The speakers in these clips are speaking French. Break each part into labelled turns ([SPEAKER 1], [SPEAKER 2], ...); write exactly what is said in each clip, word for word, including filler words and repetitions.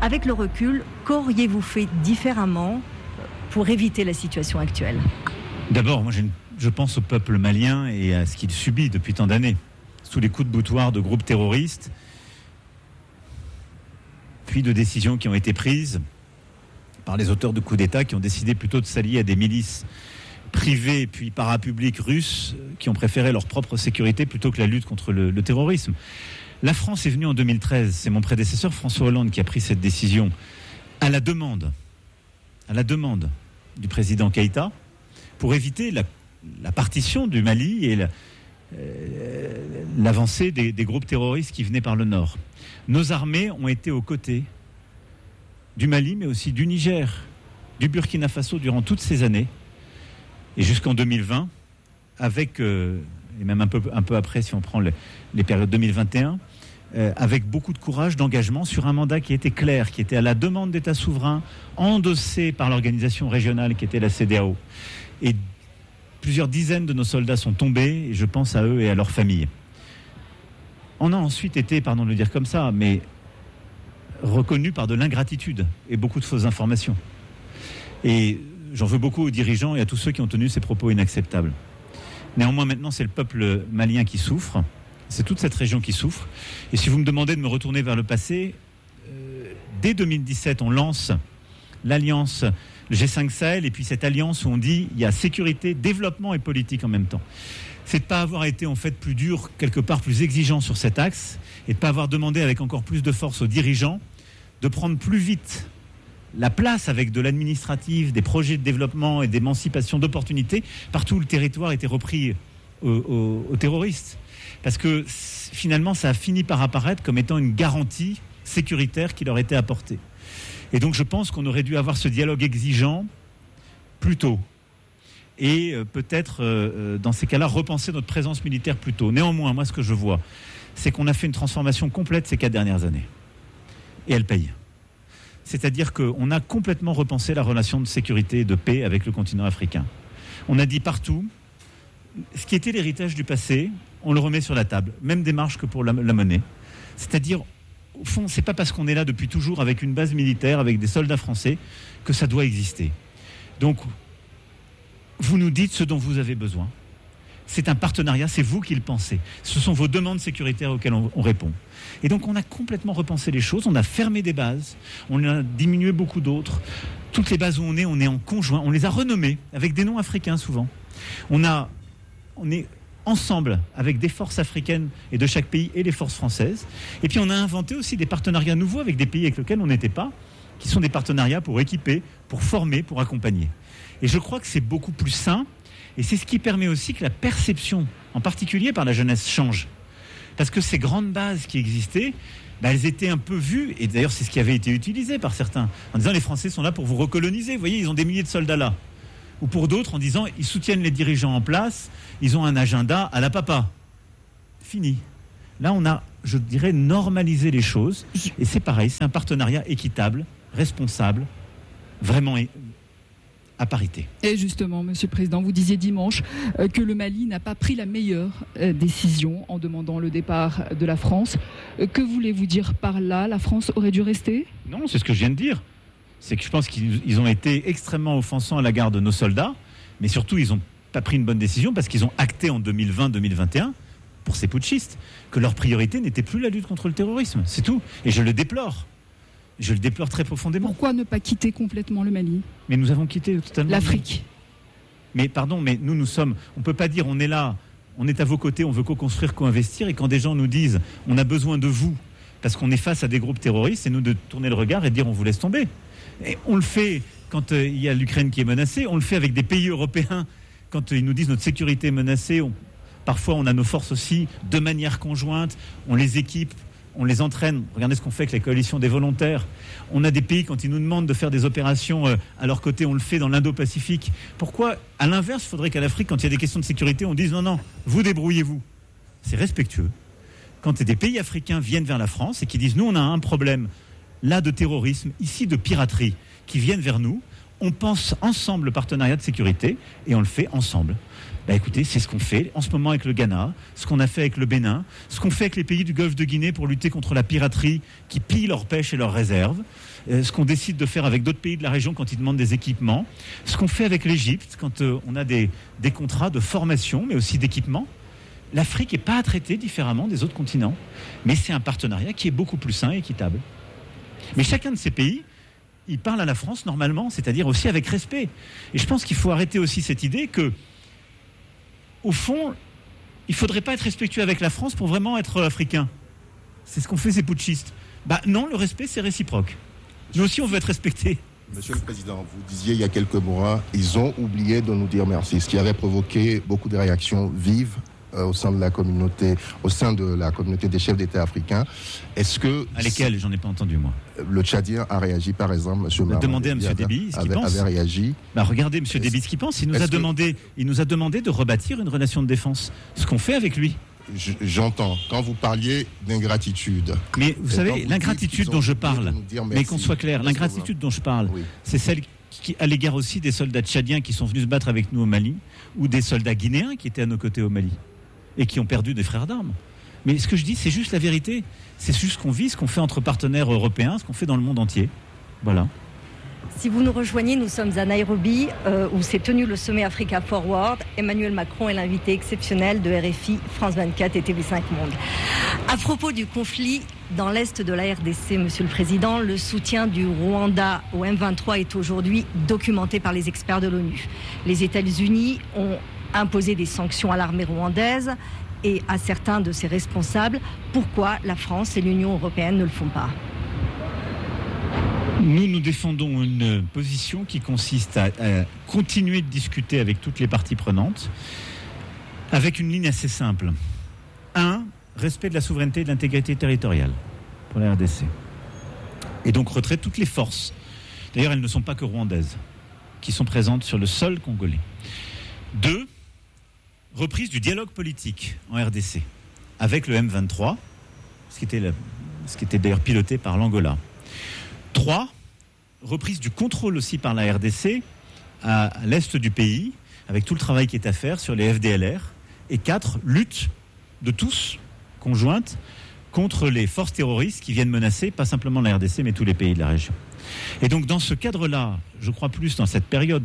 [SPEAKER 1] Avec le recul, qu'auriez-vous fait différemment pour éviter la situation actuelle ?
[SPEAKER 2] D'abord, moi, j'ai une, je pense au peuple malien et à ce qu'il subit depuis tant d'années, sous les coups de boutoir de groupes terroristes, puis de décisions qui ont été prises par les auteurs de coups d'État qui ont décidé plutôt de s'allier à des milices privées puis parapubliques russes qui ont préféré leur propre sécurité plutôt que la lutte contre le, le terrorisme. La France est venue en deux mille treize, c'est mon prédécesseur François Hollande qui a pris cette décision à la demande, à la demande du président Keïta pour éviter la, la partition du Mali et la, euh, l'avancée des, des groupes terroristes qui venaient par le nord. Nos armées ont été aux côtés du Mali, mais aussi du Niger, du Burkina Faso durant toutes ces années, et jusqu'en deux mille vingt, avec, euh, et même un peu, un peu après si on prend les, les périodes deux mille vingt et un, euh, avec beaucoup de courage, d'engagement sur un mandat qui était clair, qui était à la demande d'États souverains, endossé par l'organisation régionale qui était la C E D E A O. Et plusieurs dizaines de nos soldats sont tombés, et je pense à eux et à leurs familles. On a ensuite été, pardon de le dire comme ça, mais reconnu par de l'ingratitude et beaucoup de fausses informations. Et j'en veux beaucoup aux dirigeants et à tous ceux qui ont tenu ces propos inacceptables. Néanmoins, maintenant, c'est le peuple malien qui souffre. C'est toute cette région qui souffre. Et si vous me demandez de me retourner vers le passé, euh, dès deux mille dix-sept, on lance l'alliance, le G cinq Sahel, et puis cette alliance où on dit il y a sécurité, développement et politique en même temps. C'est de ne pas avoir été en fait plus dur, quelque part plus exigeant sur cet axe, et de ne pas avoir demandé avec encore plus de force aux dirigeants de prendre plus vite la place avec de l'administratif, des projets de développement et d'émancipation d'opportunités, partout où le territoire était repris aux, aux, aux terroristes. Parce que finalement, ça a fini par apparaître comme étant une garantie sécuritaire qui leur était apportée. Et donc je pense qu'on aurait dû avoir ce dialogue exigeant plus tôt. Et euh, peut-être, euh, dans ces cas-là, repenser notre présence militaire plus tôt. Néanmoins, moi, ce que je vois, c'est qu'on a fait une transformation complète ces quatre dernières années. Et elle paye. C'est-à-dire qu'on a complètement repensé la relation de sécurité et de paix avec le continent africain. On a dit partout, ce qui était l'héritage du passé, on le remet sur la table. Même démarche que pour la, la monnaie. C'est-à-dire, au fond, c'est pas parce qu'on est là depuis toujours avec une base militaire, avec des soldats français, que ça doit exister. Donc, vous nous dites ce dont vous avez besoin. C'est un partenariat, c'est vous qui le pensez. Ce sont vos demandes sécuritaires auxquelles on, on répond. Et donc on a complètement repensé les choses, on a fermé des bases, on a diminué beaucoup d'autres. Toutes les bases où on est, on est en conjoint, on les a renommées, avec des noms africains souvent. On, a, on est ensemble avec des forces africaines et de chaque pays et les forces françaises. Et puis on a inventé aussi des partenariats nouveaux avec des pays avec lesquels on n'était pas, qui sont des partenariats pour équiper, pour former, pour accompagner. Et je crois que c'est beaucoup plus sain. Et c'est ce qui permet aussi que la perception, en particulier par la jeunesse, change. Parce que ces grandes bases qui existaient, bah, elles étaient un peu vues, et d'ailleurs c'est ce qui avait été utilisé par certains, en disant les Français sont là pour vous recoloniser, vous voyez, ils ont des milliers de soldats là. Ou pour d'autres en disant ils soutiennent les dirigeants en place, ils ont un agenda à la papa. Fini. Là on a, je dirais, normalisé les choses, et c'est pareil, c'est un partenariat équitable, responsable, vraiment à parité.
[SPEAKER 3] Et justement, Monsieur le Président, vous disiez dimanche euh, que le Mali n'a pas pris la meilleure euh, décision en demandant le départ de la France. Euh, que voulez-vous dire par là ? La France aurait dû rester ?
[SPEAKER 2] Non, c'est ce que je viens de dire. C'est que je pense qu'ils ont été extrêmement offensants à l'égard de nos soldats, mais surtout, ils n'ont pas pris une bonne décision parce qu'ils ont acté en deux mille vingt deux mille vingt et un, pour ces putschistes, que leur priorité n'était plus la lutte contre le terrorisme. C'est tout. Et je le déplore. Je le déplore très profondément.
[SPEAKER 3] Pourquoi ne pas quitter complètement le Mali ?
[SPEAKER 2] Mais nous avons quitté totalement
[SPEAKER 3] l'Afrique.
[SPEAKER 2] Mais pardon, mais nous, nous sommes... On ne peut pas dire on est là, on est à vos côtés, on veut co-construire, co-investir, et quand des gens nous disent on a besoin de vous parce qu'on est face à des groupes terroristes, c'est nous de tourner le regard et de dire on vous laisse tomber. Et on le fait quand euh, il y a l'Ukraine qui est menacée, on le fait avec des pays européens quand euh, ils nous disent notre sécurité est menacée. On... Parfois, on a nos forces aussi de manière conjointe, on les équipe, on les entraîne. Regardez ce qu'on fait avec la coalition des volontaires. On a des pays, quand ils nous demandent de faire des opérations euh, à leur côté, on le fait dans l'Indo-Pacifique. Pourquoi, à l'inverse, il faudrait qu'à l'Afrique, quand il y a des questions de sécurité, on dise non, non, vous débrouillez-vous. C'est respectueux. Quand des pays africains viennent vers la France et qui disent nous, on a un problème là de terrorisme, ici de piraterie, qui viennent vers nous, on pense ensemble le partenariat de sécurité et on le fait ensemble. Bah écoutez, c'est ce qu'on fait en ce moment avec le Ghana, ce qu'on a fait avec le Bénin, ce qu'on fait avec les pays du Golfe de Guinée pour lutter contre la piraterie qui pille leur pêche et leurs réserves, euh, ce qu'on décide de faire avec d'autres pays de la région quand ils demandent des équipements, ce qu'on fait avec l'Égypte quand euh, on a des, des contrats de formation mais aussi d'équipement. L'Afrique n'est pas à traiter différemment des autres continents, mais c'est un partenariat qui est beaucoup plus sain et équitable. Mais chacun de ces pays, il parle à la France normalement, c'est-à-dire aussi avec respect. Et je pense qu'il faut arrêter aussi cette idée que au fond, il ne faudrait pas être respectueux avec la France pour vraiment être africain. C'est ce qu'ont fait ces putschistes. Bah non, le respect, c'est réciproque. Nous aussi, on veut être respectés.
[SPEAKER 4] Monsieur le Président, vous disiez il y a quelques mois, ils ont oublié de nous dire merci, ce qui avait provoqué beaucoup de réactions vives euh, au sein de la communauté, au sein de la communauté des chefs d'État africains. Est-ce que...
[SPEAKER 2] À lesquels? J'en ai pas entendu, moi.
[SPEAKER 4] Le Tchadien a réagi, par exemple, Monsieur Marwan.
[SPEAKER 2] Demandez à M. Déby ce qu'il pense.
[SPEAKER 4] Avait réagi.
[SPEAKER 2] Bah, regardez M. Déby ce qu'il pense. Il nous, a demandé, que... il nous a demandé de rebâtir une relation de défense. Ce qu'on fait avec lui.
[SPEAKER 4] J'entends. Quand vous parliez d'ingratitude.
[SPEAKER 2] Mais vous savez, vous l'ingratitude dont je parle, mais qu'on soit clair, l'ingratitude dont je parle, oui. c'est celle qui, à l'égard aussi des soldats tchadiens qui sont venus se battre avec nous au Mali, ou des soldats guinéens qui étaient à nos côtés au Mali, et qui ont perdu des frères d'armes. Mais ce que je dis, c'est juste la vérité. C'est juste ce qu'on vit, ce qu'on fait entre partenaires européens, ce qu'on fait dans le monde entier. Voilà.
[SPEAKER 1] Si vous nous rejoignez, nous sommes à Nairobi, euh, où s'est tenu le sommet Africa Forward. Emmanuel Macron est l'invité exceptionnel de R F I, France vingt-quatre et T V cinq Monde. À propos du conflit dans l'est de la R D C, Monsieur le Président, le soutien du Rwanda au M vingt-trois est aujourd'hui documenté par les experts de l'ONU. Les États-Unis ont imposé des sanctions à l'armée rwandaise et à certains de ses responsables. Pourquoi la France et l'Union européenne ne le font pas ?
[SPEAKER 2] Nous, nous défendons une position qui consiste à, à continuer de discuter avec toutes les parties prenantes, avec une ligne assez simple. Un, respect de la souveraineté et de l'intégrité territoriale pour la R D C. Et donc retrait de toutes les forces. D'ailleurs, elles ne sont pas que rwandaises, qui sont présentes sur le sol congolais. Deux, reprise du dialogue politique en R D C, avec le M vingt-trois, ce qui était, la, ce qui était d'ailleurs piloté par l'Angola. Trois, reprise du contrôle aussi par la R D C à l'est du pays, avec tout le travail qui est à faire sur les F D L R. Et quatre, lutte de tous, conjointe, contre les forces terroristes qui viennent menacer, pas simplement la R D C, mais tous les pays de la région. Et donc dans ce cadre-là, je crois plus dans cette période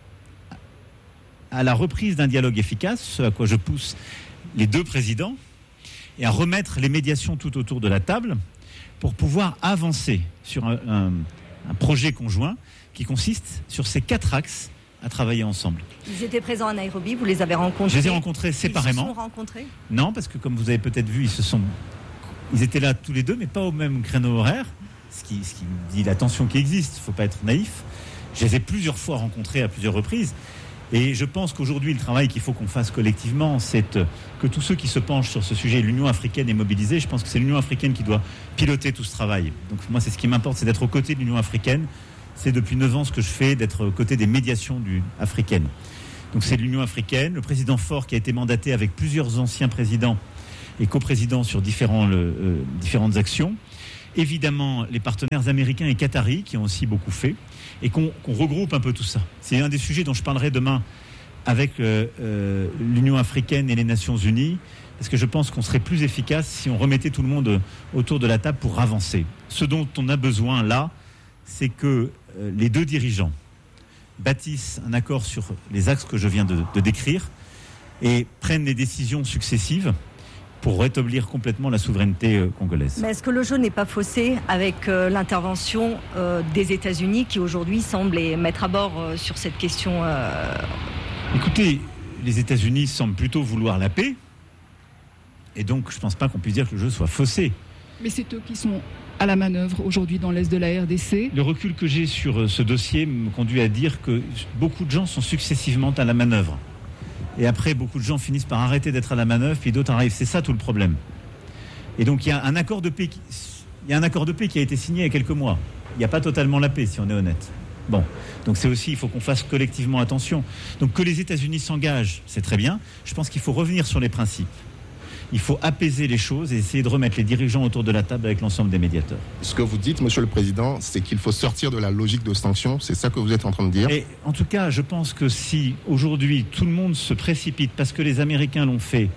[SPEAKER 2] à la reprise d'un dialogue efficace, ce à quoi je pousse les deux présidents, et à remettre les médiations tout autour de la table, pour pouvoir avancer sur un, un, un projet conjoint qui consiste sur ces quatre axes à travailler ensemble.
[SPEAKER 1] Ils étaient présents à Nairobi, vous les avez rencontrés?
[SPEAKER 2] Je les ai rencontrés séparément.
[SPEAKER 1] Ils se sont rencontrés?
[SPEAKER 2] Non, parce que comme vous avez peut-être vu, ils se sont, ils étaient là tous les deux, mais pas au même créneau horaire, ce qui, ce qui dit la tension qui existe. Il ne faut pas être naïf. Je les ai plusieurs fois rencontrés à plusieurs reprises. Et je pense qu'aujourd'hui, le travail qu'il faut qu'on fasse collectivement, c'est que tous ceux qui se penchent sur ce sujet, l'Union africaine est mobilisée. Je pense que c'est l'Union africaine qui doit piloter tout ce travail. Donc moi, c'est ce qui m'importe, c'est d'être aux côtés de l'Union africaine. C'est depuis neuf ans ce que je fais, d'être aux côtés des médiations du, africaines. Donc c'est l'Union africaine, le président Faure qui a été mandaté avec plusieurs anciens présidents et coprésidents sur différents, euh, différentes actions. Évidemment, les partenaires américains et qataris qui ont aussi beaucoup fait. Et qu'on, qu'on regroupe un peu tout ça. C'est un des sujets dont je parlerai demain avec euh, euh, l'Union africaine et les Nations unies, parce que je pense qu'on serait plus efficace si on remettait tout le monde autour de la table pour avancer. Ce dont on a besoin là, c'est que euh, les deux dirigeants bâtissent un accord sur les axes que je viens de, de décrire et prennent les décisions successives pour rétablir complètement la souveraineté euh, congolaise.
[SPEAKER 1] Mais est-ce que le jeu n'est pas faussé avec euh, l'intervention euh, des États-Unis qui aujourd'hui semblent les mettre à bord euh, sur cette question euh...
[SPEAKER 2] Écoutez, les États-Unis semblent plutôt vouloir la paix, et donc je ne pense pas qu'on puisse dire que le jeu soit faussé.
[SPEAKER 3] Mais c'est eux qui sont à la manœuvre aujourd'hui dans l'est de la R D C.
[SPEAKER 2] Le recul que j'ai sur ce dossier me conduit à dire que beaucoup de gens sont successivement à la manœuvre. Et après, beaucoup de gens finissent par arrêter d'être à la manœuvre, puis d'autres arrivent. C'est ça tout le problème. Et donc, il y a un accord de paix qui, il y a un accord de paix qui a été signé il y a quelques mois. Il n'y a pas totalement la paix, si on est honnête. Bon, donc c'est aussi, il faut qu'on fasse collectivement attention. Donc que les États-Unis s'engagent, c'est très bien. Je pense qu'il faut revenir sur les principes. Il faut apaiser les choses et essayer de remettre les dirigeants autour de la table avec l'ensemble des médiateurs.
[SPEAKER 4] Ce que vous dites, Monsieur le Président, c'est qu'il faut sortir de la logique de sanction. C'est ça que vous êtes en train de dire?
[SPEAKER 2] Et en tout cas, je pense que si aujourd'hui tout le monde se précipite parce que les Américains l'ont fait,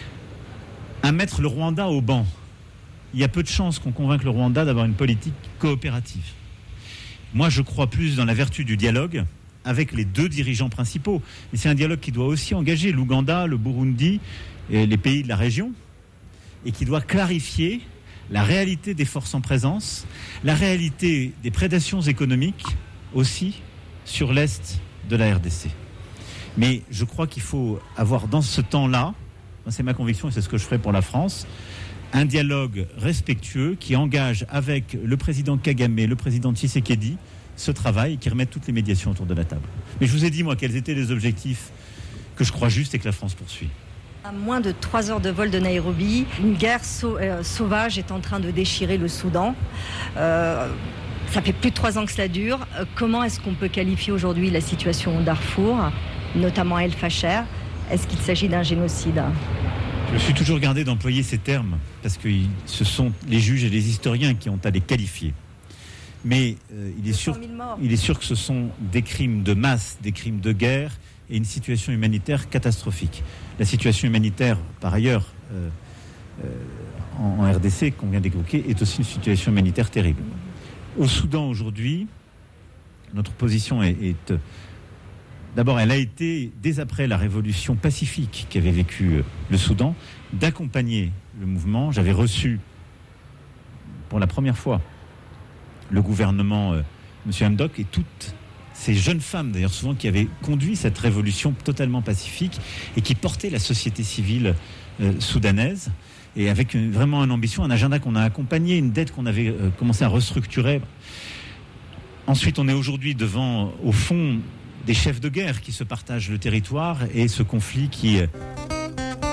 [SPEAKER 2] à mettre le Rwanda au banc, il y a peu de chances qu'on convainque le Rwanda d'avoir une politique coopérative. Moi, je crois plus dans la vertu du dialogue avec les deux dirigeants principaux. Et c'est un dialogue qui doit aussi engager l'Ouganda, le Burundi et les pays de la région, et qui doit clarifier la réalité des forces en présence, la réalité des prédations économiques aussi sur l'Est de la R D C. Mais je crois qu'il faut avoir dans ce temps-là, c'est ma conviction et c'est ce que je ferai pour la France, un dialogue respectueux qui engage avec le président Kagame, le président Tshisekedi, ce travail et qui remette toutes les médiations autour de la table. Mais je vous ai dit, moi, quels étaient les objectifs que je crois justes et que la France poursuit.
[SPEAKER 1] À moins de trois heures de vol de Nairobi, une guerre sau- euh, sauvage est en train de déchirer le Soudan. Euh, ça fait plus de trois ans que cela dure. Euh, comment est-ce qu'on peut qualifier aujourd'hui la situation au Darfour, notamment à El Fasher? Est-ce qu'il s'agit d'un génocide?
[SPEAKER 2] Je me suis toujours gardé d'employer ces termes parce que ce sont les juges et les historiens qui ont à les qualifier. Mais euh, il, est sûr, il est sûr que ce sont des crimes de masse, des crimes de guerre et une situation humanitaire catastrophique. La situation humanitaire, par ailleurs, euh, euh, en, en R D C, qu'on vient d'évoquer, est aussi une situation humanitaire terrible. Au Soudan, aujourd'hui, notre position est... est euh, d'abord, elle a été, dès après la révolution pacifique qu'avait vécue le Soudan, d'accompagner le mouvement. J'avais reçu, pour la première fois, le gouvernement, euh, M. Hamdok, et toutes ces jeunes femmes, d'ailleurs souvent, qui avaient conduit cette révolution totalement pacifique et qui portaient la société civile euh, soudanaise, et avec une, vraiment une ambition, un agenda qu'on a accompagné, une dette qu'on avait euh, commencé à restructurer. Ensuite, on est aujourd'hui devant, au fond, des chefs de guerre qui se partagent le territoire et ce conflit qui